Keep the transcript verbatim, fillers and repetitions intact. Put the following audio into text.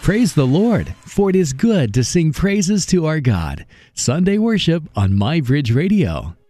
Praise the Lord, for it is good to sing praises to our God. Sunday worship on My Bridge Radio.